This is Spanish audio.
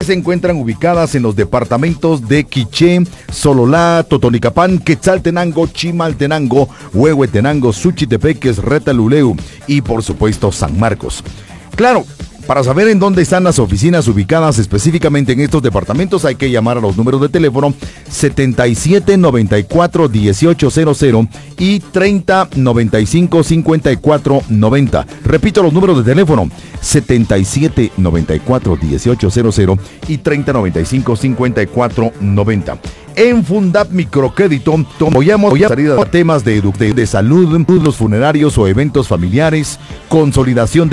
se encuentran ubicadas en los departamentos de Quiché, Sololá, Totonicapán, Quetzaltenango, Chimaltenango, Huehuetenango, Suchitepeques, Retaluleu y por supuesto San Marcos. Claro, para saber en dónde están las oficinas ubicadas específicamente en estos departamentos hay que llamar a los números de teléfono 7794-1800 y 3095-5490. Repito los números de teléfono 7794-1800 y 3095-5490. En Fundap Microcrédito apoyamos salida de temas de salud, los funerarios o eventos familiares, consolidación de